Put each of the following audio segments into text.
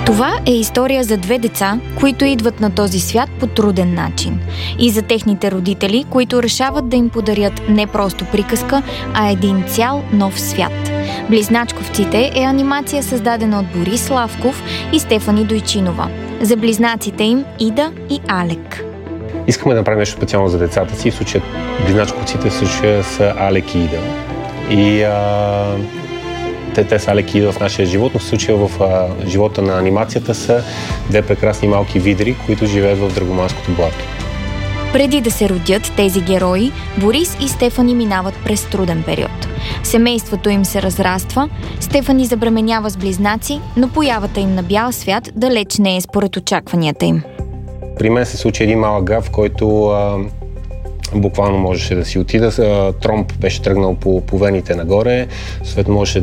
Това е история за две деца, които идват на този свят по труден начин. И за техните родители, които решават да им подарят не просто приказка, а един цял нов свят. Близначковците е анимация, създадена от Борис Славков и Стефани Дойчинова. За близнаците им Ида и Алек. Искаме да направим нещо специално за децата си. В случая близначковците в случая са Алек и Ида. И те са Алек и Ида в нашия живот, но в случая в живота на анимацията са две прекрасни малки видри, които живеят в Драгоманското блато. Преди да се родят тези герои, Борис и Стефани минават през труден период. Семейството им се разраства, Стефани забременява с близнаци, но появата им на бял свят далеч не е според очакванията им. При мен се случи един малък гаф, който буквално можеше да си отида. Тромб беше тръгнал по вените нагоре, съответно можеше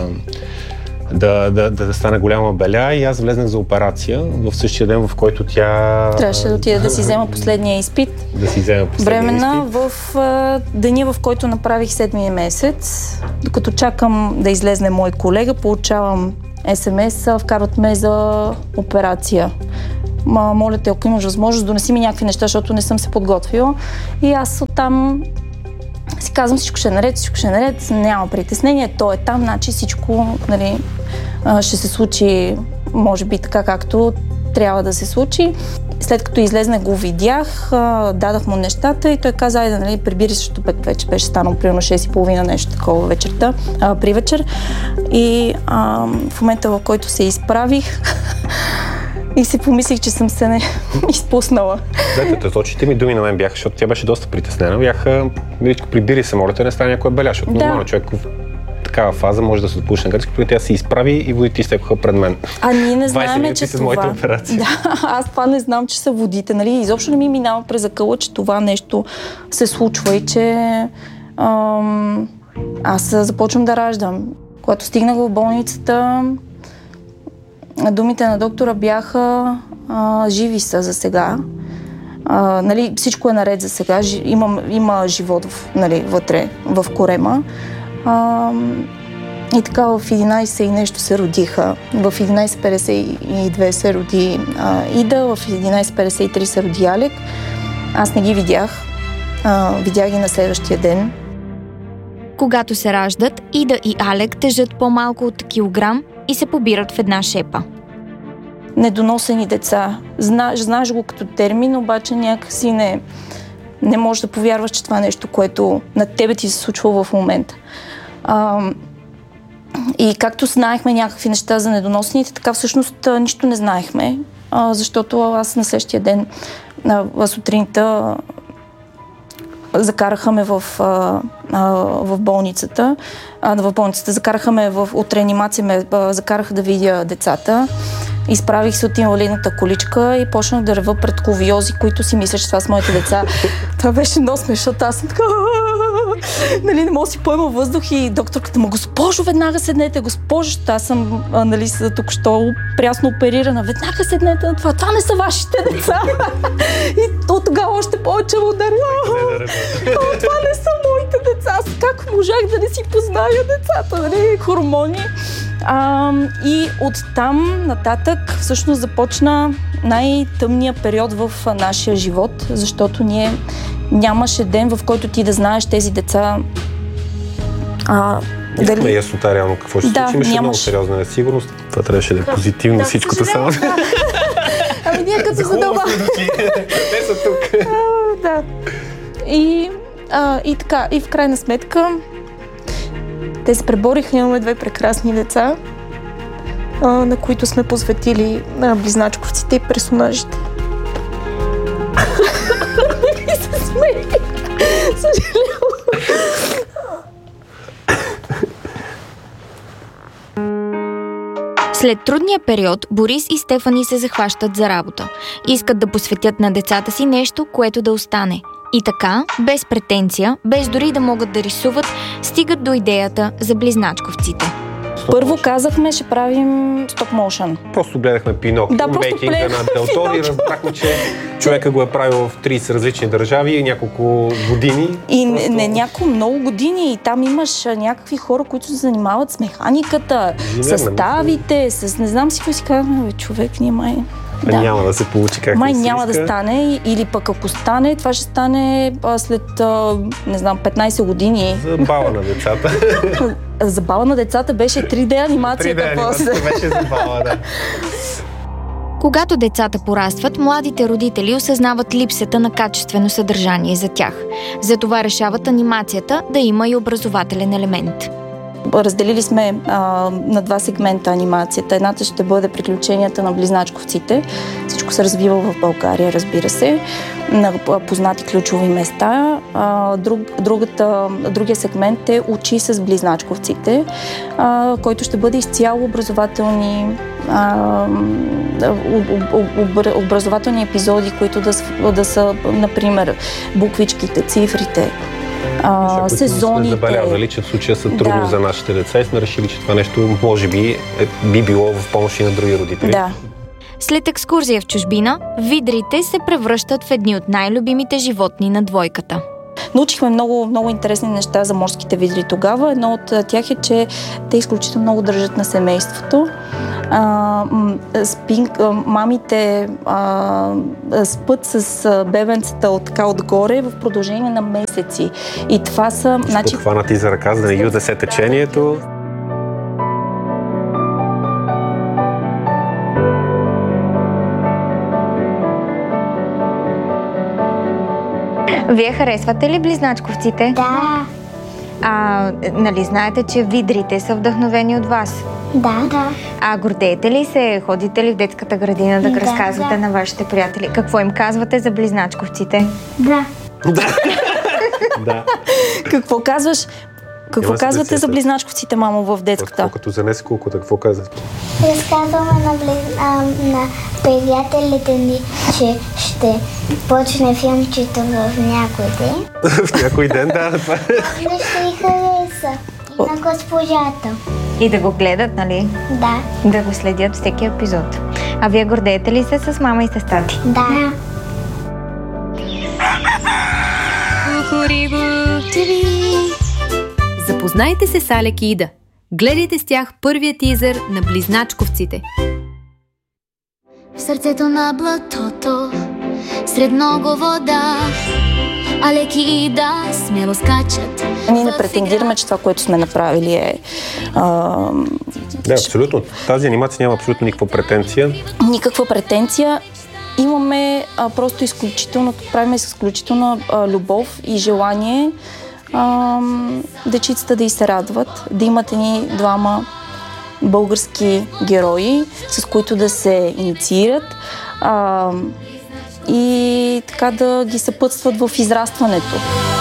да стане голяма беля и аз влезнах за операция в същия ден, в който тя... Трябваше да отида да си взема последния изпит. Бременна в деня, в който направих 7-ми месец. Докато чакам да излезне мой колега, получавам СМС, вкарват ме за операция. Моля те, ако имаш възможност, донеси ми някакви неща, защото не съм се подготвила. И аз оттам си казвам, всичко ще е наред, няма притеснение, то е там, значи всичко, нали, ще се случи, може би така, както трябва да се случи. След като излезне, го видях, дадах му нещата и той каза, айде, нали, прибири, защото пък вече беше станало примерно 6:30, нещо такова вечерта, при вечер. И в момента, в който се изправих, и си помислих, че съм се изпуснала. Да, точните ми думи на мен бяха, защото тя беше доста притеснена. Бяха, прибири се, моля те, не стане някоя беля, защото нормално човек в такава фаза може да се отпушне гръцки, преди тя се изправи и водите изтекоха пред мен. А ние не знаем, че с моята операция. Да, аз това не знам, че са водите, нали? Изобщо не ми минава през акъла, че това нещо се случва и че аз започвам да раждам. Когато стигнах в болницата, думите на доктора бяха живи са за сега. Нали, всичко е наред за сега. Има живот вътре в корема. И така в 11 и нещо се родиха. В 11:52 се роди Ида, в 11:53 се роди Алек. Аз не ги видях. Видях ги на следващия ден. Когато се раждат, Ида и Алек тежат по-малко от килограм и се побират в една шепа. Недоносени деца. Знаеш го като термин, обаче някакси не можеш да повярваш, че това е нещо, което на тебе ти се случва в момента. И както знаехме някакви неща за недоносените, така всъщност нищо не знаехме, защото аз на същия ден сутринта закараха ме в болницата. Закараха ме от реанимация, закараха да видя децата. Изправих се от инвалидната количка и почнах да рева пред ковиози, които си мисля, че това са моите деца. Това беше много смешно, защото аз съм така... Нали, не мога да си поема въздух и докторката му, госпожо, веднага седнете, госпожо, аз съм току-що прясно оперирана, веднага седнете на това, това не са вашите деца. И от тогава още повече ударя. Това не са моите деца, аз как можах да не си позная децата, нали, хормони. И оттам нататък всъщност започна най-тъмния период в нашия живот, защото ние нямаше ден, в който ти да знаеш тези деца. Имахме яснота реално какво ще случи. Имаше много сериозна несигурност. Това трябваше да е позитивно всичкото само. Ами ние като задълбаваме. Те са тук. Да. И така, и в крайна сметка те се пребориха, имаме две прекрасни деца, на които сме посветили близначковците и персонажите. И се смея. Съжалявам. След трудния период, Борис и Стефани се захващат за работа. Искат да посветят на децата си нещо, което да остане. И така, без претенция, без дори да могат да рисуват, стигат до идеята за близначковците. Първо казахме, ще правим стоп моушън. Просто гледахме Пинокио, мейкинга на Дел Торо и разбрахме, че човека го е правил в 30 различни държави и няколко години. И не няколко много години. И там имаш някакви хора, които се занимават с механиката, с ставите, с не знам си какво си казваме, човек, ние май... Да. Няма да се получи както май се няма иска. Да стане, или пък ако стане, това ще стане след, не знам, 15 години. За бала на децата. За бала на децата беше 3D анимацията. 3D анимацията беше за бала, да. Когато децата порастват, младите родители осъзнават липсата на качествено съдържание за тях. Затова решават анимацията да има и образователен елемент. Разделили сме на два сегмента анимацията. Едната ще бъде приключенията на близначковците. Всичко се развива в България, разбира се, на познати ключови места. Другия сегмент е Учи с близначковците, който ще бъде изцяло образователни епизоди, които да са, например, буквичките, цифрите, сезоните. Сме забелязали, че в случая са трудно за нашите деца и сме решили, че това нещо може би би било в помощ и на други родители. Да. След екскурзия в чужбина, видрите се превръщат в едни от най-любимите животни на двойката. Научихме много, много интересни неща за морските видри тогава. Едно от тях е, че те изключително много държат на семейството. Мамите спът с бебенцата отгоре в продължение на месеци. И това са... Подхванати за ръка, за да не ги отнесе течението. Вие харесвате ли близначковците? Да. Нали знаете, че видрите са вдъхновени от вас? Да. Гордеете ли се? Ходите ли в детската градина да разказвате на вашите приятели? Какво им казвате за близначковците? Да. Какво казваш? Какво казвате за близначковците, мамо, в детската? Като занесе куклата, какво казвате? Разказваме на приятелите ни, че ще почне филмчето в някой ден. В някой ден, да. Да ще й хареса. И на госпожата. И да го гледат, нали? Да. Да го следят всеки епизод. А вие гордеете ли се с мама и с тати? Да. Запознайте се с Алек и Ида. Гледайте с тях първия тизър на близначковците. В сърцето на блатото, сред много вода, Алек и Ида смело скачат. Ние не претендираме, че това, което сме направили е... Да, абсолютно. Тази анимация няма абсолютно никаква претенция. Никаква претенция. Имаме просто правим с изключителна любов и желание дечицата да й се радват, да имат едни двама български герои, с които да се инициират и така да ги съпътстват в израстването.